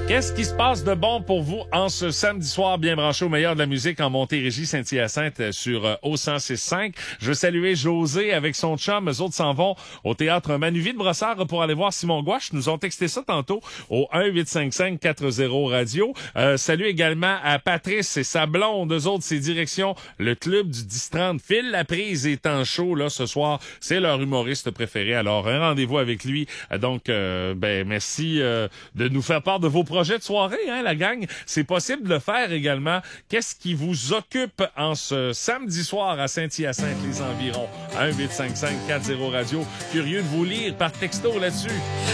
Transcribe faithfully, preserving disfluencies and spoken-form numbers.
Qu'est-ce qui se passe de bon pour vous en ce samedi soir bien branché au meilleur de la musique en Montérégie, Saint-Hyacinthe sur euh, O cent six cinq? Je veux saluer José avec son chum. Eux autres s'en vont au théâtre Manuvie de Brossard pour aller voir Simon Gouache. Nous ont texté ça tantôt au un huit cinq cinq quatre zéro radio. Euh, salut également à Patrice et sa blonde. Eux autres, c'est direction le club du dix trente. Phil Laprise est en show là ce soir. C'est leur humoriste préféré. Alors, un rendez-vous avec lui. Donc, euh, ben merci euh, de nous faire part de vos projet de soirée, hein, la gang. C'est possible de le faire également. Qu'est-ce qui vous occupe en ce samedi soir à Saint-Hyacinthe, les environs? un huit cinq cinq quatre zéro radio. Curieux de vous lire par texto là-dessus.